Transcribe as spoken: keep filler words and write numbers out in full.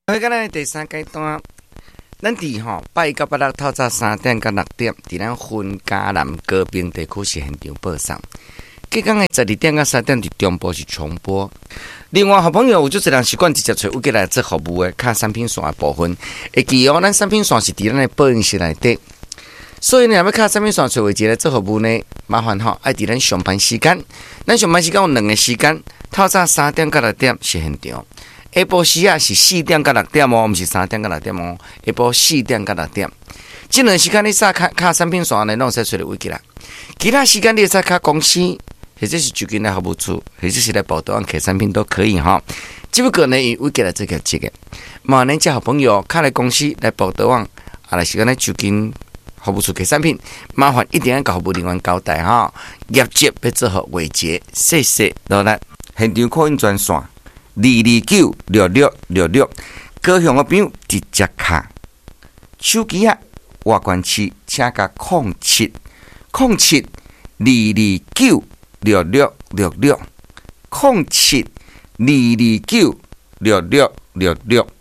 好，咱的第三阶段，咱伫吼八一到八六透早三点到六点，伫咱云嘉南高屏地区是现场播送。隔天的十二点到三点伫中部是重播。另外，好朋友有就是人习惯直接找有过来做服务的，卡产品线的部分，会记哦，咱产品线是伫咱的保养室内底。所以呢，要卡产品线找位置来做服务呢，麻烦吼爱伫咱上班时间。咱上班时间有两个时间，透早三点到六点是现场。下晡时啊是四点到六点哦，毋是三点到六点哦。下晡四点到六点，这两时间你煞卡卡产品线呢，拢使找到位置啦。其他时间你使卡公司，或者是就近来服务处，或者是来报道案客产品都可以哈。只不过呢，以位置来做个这个，嘛，恁这好朋友卡来公司来报道案，啊，来时间来就近服务处客产品，麻烦一定要甲服务人员交代哈。业绩要做好维持，谢谢。落来现场扣印专线。二二九六六六六，高雄的朋友直接卡手机啊，外关器请加空七空七二二九六六六六空七二二九六六六六。